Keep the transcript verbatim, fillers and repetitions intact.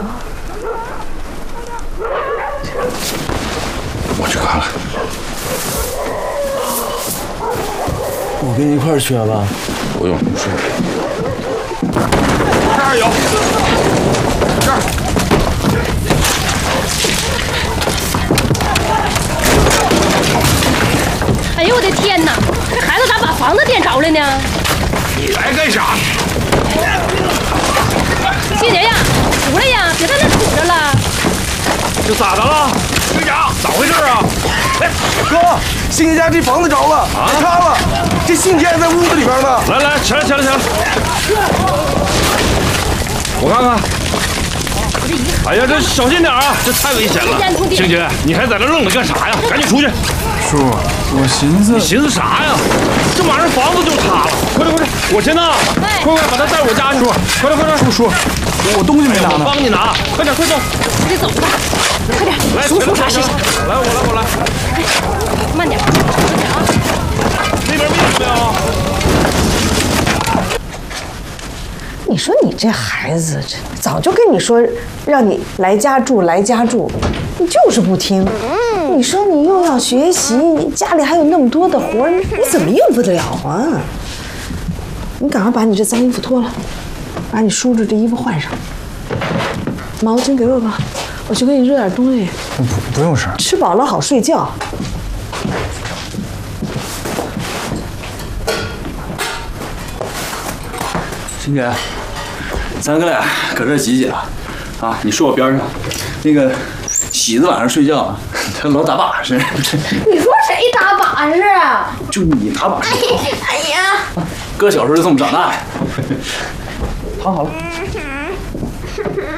我去看看。 我跟你一块儿去吧。 不用，你说。这儿有，这儿。 哎呦我的天哪！这孩子咋把房子点着了呢？ 你来干啥？ 谢爷呀，出来呀，别在那杵着了。 这咋的了？队长，咋回事啊？ 哎，哥，欣姐家这房子着了，啊，塌了，这信件在屋子里边呢。 来来，起来起来起来！我看看。哎呀，这小心点啊，这太危险了。欣姐，你还在这愣着干啥呀？赶紧出去！ 叔，我寻思， 你寻思啥呀？这玩意儿房子就塌了，快点快点！我先拿，快快把他带我家去！快点快点！ 叔叔，我东西没拿呢， 我帮你拿，快点快走！ 快点走吧，快点！ 来， 叔叔啥事？ 来我来我来， 慢点，慢点啊！ 那边密了没有？ 你说你这孩子，这早就跟你说让你来家住，来家住，你就是不听。你说你又要学习，你家里还有那么多的活，你怎么应付得了啊？你赶快把你这脏衣服脱了，把你叔叔这衣服换上，毛巾给我吧，我去给你热点东西。 不不用事， 吃饱了好睡觉。 欣姐，咱哥俩搁这儿挤挤啊！啊，你睡我边上。那个喜子晚上睡觉，他老打把式。 你说谁打把式啊？ 就你打把式。 哎呀！ 哥小时候就这么长大的。 躺好了。